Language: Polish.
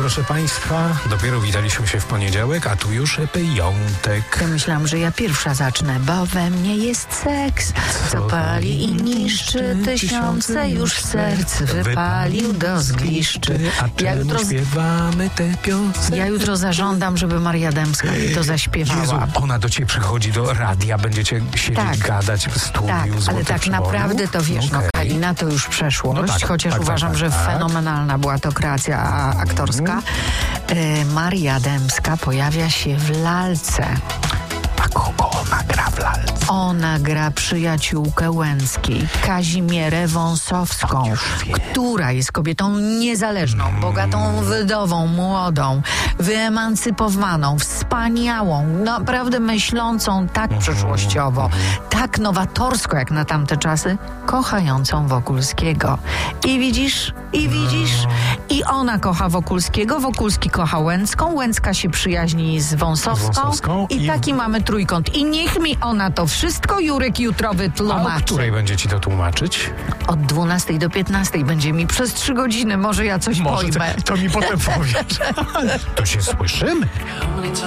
proszę państwa. Dopiero witaliśmy się w poniedziałek, a tu już piątek. Ja myślałam, że ja pierwsza zacznę, bo we mnie jest seks, co pali i niszczy tysiące już serc wypalił do zgliszczy. A czemu śpiewamy tę piosenkę? Ja jutro zażądam, żeby Maria Dębska mi to zaśpiewała. Jezu, ona do ciebie przychodzi do radia, będziecie siedzieć, gadać w studiu. Tak, ale tak naprawdę to wiesz, okay. Kalina to już przeszłość, No tak, chociaż uważam, że fenomenalna była to kreacja aktorska. Maria Dębska pojawia się w lalce. A kogo ona gra w lalce? Ona gra przyjaciółkę Łęckiej, Kazimierę Wąsowską, która jest kobietą niezależną, bogatą wdową, młodą, wyemancypowaną, wspaniałą, naprawdę myślącą tak przyszłościowo, tak nowatorsko jak na tamte czasy, kochającą Wokulskiego. I widzisz, i ona kocha Wokulskiego, Wokulski kocha Łęcką, Łęcka się przyjaźni z Wąsowską i taki mamy trójkąt. I niech mi ona to wszystko, Jurek, jutro wytłumaczy. A o której będzie ci to tłumaczyć? Od 12 do 15 będzie mi przez 3 godziny, może ja coś pojmę. To mi potem powiesz. To się słyszymy.